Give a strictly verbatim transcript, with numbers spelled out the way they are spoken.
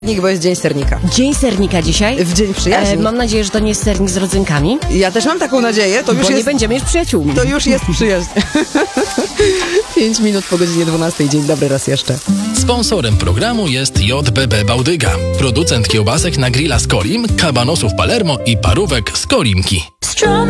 Bo jest Dzień Sernika. Dzień sernika dzisiaj? W Dzień Przyjaźni. E, mam nadzieję, że to nie jest sernik z rodzynkami. Ja też mam taką nadzieję. To już bo jest... nie będziemy już przyjaciółmi. To już jest przyjaźń. Pięć minut po godzinie dwunastej. Dzień dobry raz jeszcze. Sponsorem programu jest J B B Bałdyga. Producent kiełbasek na grilla z Kolim, kabanosów Palermo i parówek z Kolimki.